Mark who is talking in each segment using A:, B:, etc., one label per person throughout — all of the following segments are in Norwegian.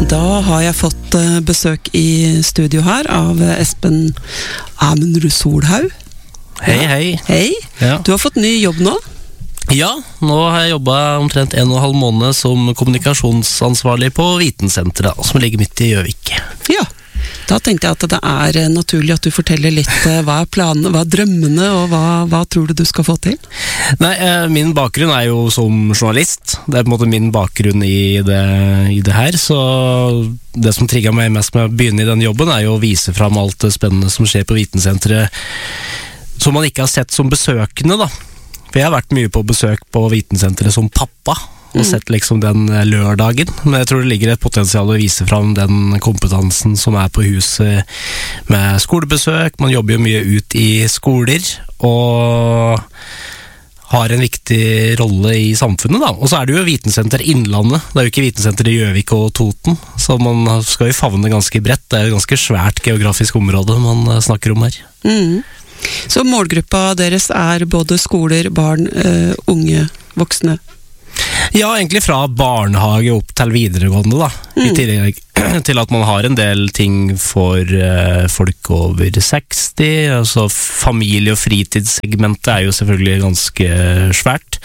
A: Da har jeg fått besøk i studio her av Espen Amundrud Solhaug.
B: Hei, hei.
A: Hei.
B: Ja.
A: Du har fått ny jobb nå?
B: Ja, nå har jeg jobbet omtrent 1,5 måned som kommunikasjonsansvarlig på Vitensenteret, som ligger midt i Gjøvik.
A: Ja, da tenkte jeg at det er naturlig at du forteller litt hva er planene, hva er drømmene, og hva tror du skal få til?
B: Nei, min bakgrunn er jo som journalist. Det er på en måte min bakgrunn i det her, så det som trigget meg mest med å begynne i den jobben er jo å vise frem alt det spennende som skjer på Vitensenteret, som man ikke har sett som besøkende da. For jeg har vært mye på besøk på Vitensenteret som pappa, og sett liksom den lørdagen, men jeg tror det ligger et potensial å vise frem den kompetansen som er på huset med skolebesøk. Man jobber jo mye ut i skoler, og har en viktig rolle i samfunnet da. Og så er det jo Vitensenter Innlandet, det er jo ikke Vitensenter i Gjøvik og Toten, så man skal jo favne ganske bredt, det er jo et ganske svært geografisk område man snakker om her.
A: Så målgruppa deres er både skoler, barn, unge, voksne?
B: Ja, egentlig fra barnehage opp til videregående da, i tillegg til at man har en del ting for folk over 60, altså familie- og fritidssegmentet er jo selvfølgelig ganske svært.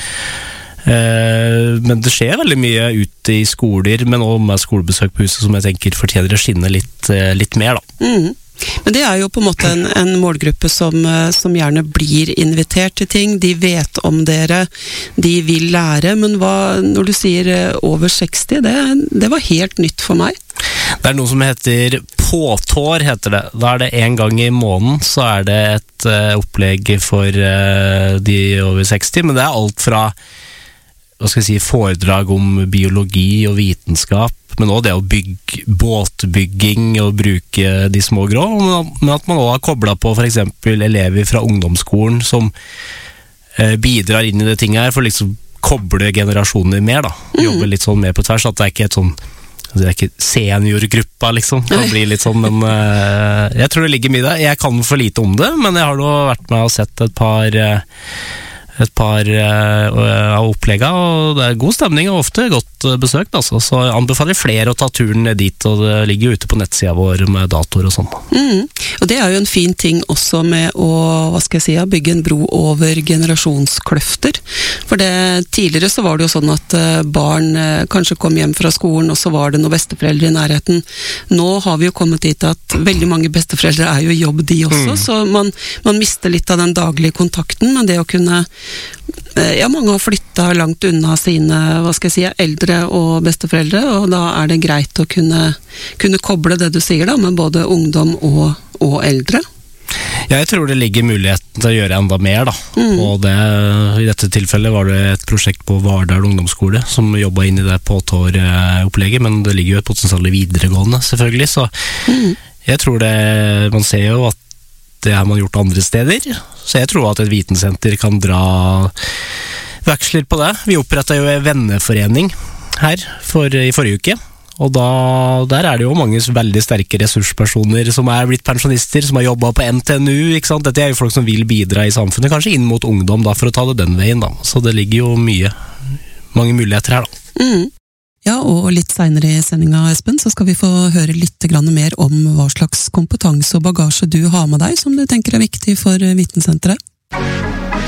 B: Men det skjer veldig mye ute i skoler, men også med skolebesøk på huset som jeg tenker fortjener å skinne litt mer da.
A: Men det er jo på en måte en målgruppe som gjerne blir invitert til ting, de vet om dere, de vil lære, men når du sier over 60, det var helt nytt for meg.
B: Det er noe som heter påtår, heter det. Da er det en gang i måneden, så er det et opplegg for de over 60, men det er alt fra foredrag om biologi og vitenskap, men også det å bygge båtbygging og bruke de små grå, men at man også har koblet på for eksempel elever fra ungdomsskolen som bidrar inn i det tinget her, for liksom koble generasjoner mer da, jobbe litt sånn mer på tvers, at det er ikke et sånn, det er ikke seniorgruppa liksom, det blir litt sånn, men jeg tror det ligger mye der. Jeg kan for lite om det, men jeg har da vært med og sett et par av opplegga, og det er god stemning og ofte godt besøkt, altså. Så jeg anbefaler flere å ta turen ned dit, og det ligger jo ute på nettsida vår med datoer og sånn.
A: Og det er jo en fin ting også med å, bygge en bro over generasjonskløfter, for tidligere så var det jo sånn at barn kanskje kom hjem fra skolen, og så var det noen besteforeldre i nærheten. Nå har vi jo kommet dit at veldig mange besteforeldre er jo i jobb de også, så man mister litt av den daglige kontakten, men det å kunne mange har flyttet langt unna sine, eldre og besteforeldre, og da er det greit å kunne koble det du sier da, med både ungdom og eldre.
B: Ja, jeg tror det ligger muligheten til å gjøre enda mer da, og i dette tilfellet var det et prosjekt på Vardal ungdomsskole som jobbet inn i det påtår-opplegget, men det ligger jo et potensial i videregående selvfølgelig, så jeg tror man ser jo at det har man gjort andre steder, så jeg tror at et vitensenter kan dra veksler på det. Vi opprettet jo en venneforening her i forrige uke, og der er det jo mange veldig sterke ressurspersoner som er blitt pensjonister, som har jobbet på NTNU, ikke sant? Dette er jo folk som vil bidra i samfunnet, kanskje inn mot ungdom da, for å ta det den veien da, så det ligger jo mange muligheter her da.
A: Ja, og litt senere i sendinga, Espen, så skal vi få høre litt mer om hva slags kompetanse og bagasje du har med deg, som du tenker er viktig for Vitensenteret.